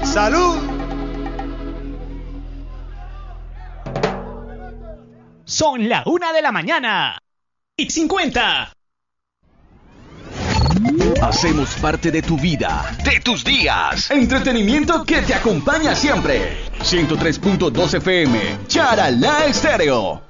¡Salud! Son la 1 de la mañana y 50. Hacemos parte de tu vida, de tus días. Entretenimiento que te acompaña siempre. 103.2 FM, Charalá Estéreo.